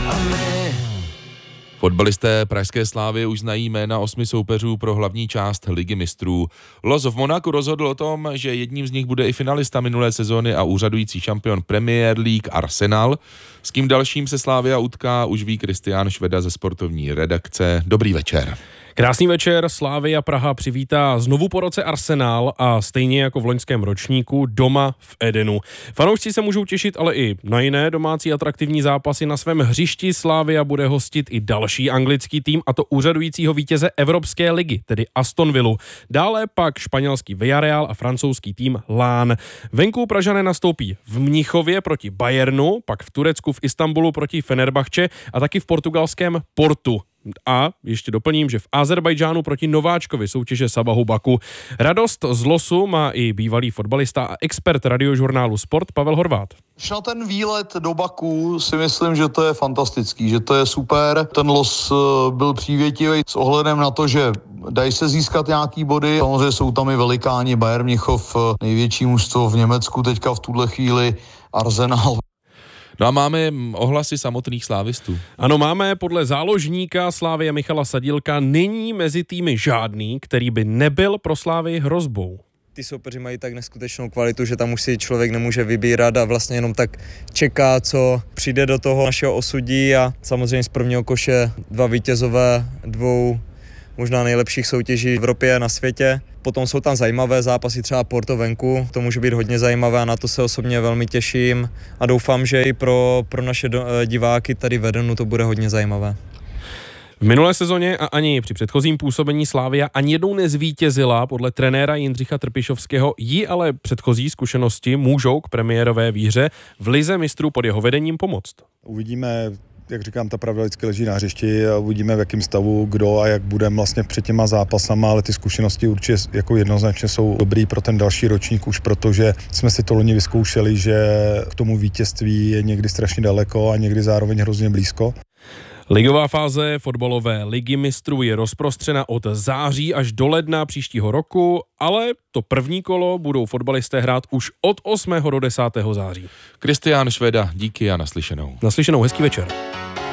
Fotbalisté pražské Slávy už znají jména 8 soupeřů pro hlavní část Ligy mistrů. Los v Monaku rozhodl o tom, že jedním z nich bude i finalista minulé sezóny a úřadující šampion Premier League Arsenal. S kým dalším se Slavia utká, už ví Kristián Šveda ze sportovní redakce. Dobrý večer. Krásný večer, Slavia Praha přivítá znovu po roce Arsenal a stejně jako v loňském ročníku doma v Edenu. Fanoušci se můžou těšit ale i na jiné domácí atraktivní zápasy. Na svém hřišti Slavia bude hostit i další anglický tým, a to úřadujícího vítěze Evropské ligy, tedy Aston Villu. Dále pak španělský Villarreal a francouzský tým Lán. Venku Pražané nastoupí v Mnichově proti Bayernu, pak v Turecku v Istanbulu proti Fenerbahče a taky v portugalském Portu. A ještě doplním, že v Azerbajdžánu proti nováčkovi soutěže Sabahu Baku. Radost z losu má i bývalý fotbalista a expert radiožurnálu Sport Pavel Horváth. Na ten výlet do Baku si myslím, že to je fantastický, že to je super. Ten los byl přívětivý s ohledem na to, že dají se získat nějaký body. Samozřejmě jsou tam i velikáni, Bayern Mnichov, největší mužstvo v Německu teďka v tuhle chvíli, Arsenal. No a máme ohlasy samotných slávistů. Ano, máme. Podle záložníka Slavie Michala Sadílka není mezi týmy žádný, který by nebyl pro Slavii hrozbou. Ty soupeři mají tak neskutečnou kvalitu, že tam už si člověk nemůže vybírat a vlastně jenom tak čeká, co přijde do toho našeho osudí, a samozřejmě z prvního koše 2 vítězové 2 možná nejlepších soutěží v Evropě a na světě. Potom jsou tam zajímavé zápasy, třeba Porto venku, to může být hodně zajímavé a na to se osobně velmi těším a doufám, že i pro naše diváky tady v Edenu to bude hodně zajímavé. V minulé sezóně a ani při předchozím působení Slavia ani jednou nezvítězila. Podle trenéra Jindřicha Trpišovského jí ale předchozí zkušenosti můžou k premiérové výhře v lize mistrů pod jeho vedením pomoct. Uvidíme, jak říkám, ta pravda vždycky leží na hřišti a uvidíme, v jakém stavu kdo a jak budeme vlastně před těma zápasama, ale ty zkušenosti určitě jako jednoznačně jsou dobrý pro ten další ročník už, protože jsme si to loni vyzkoušeli, že k tomu vítězství je někdy strašně daleko a někdy zároveň hrozně blízko. Ligová fáze fotbalové ligy mistrů je rozprostřena od září až do ledna příštího roku, ale to první kolo budou fotbalisté hrát už od 8. do 10. září. Kristián Šveda, díky a naslyšenou. Naslyšenou, hezký večer.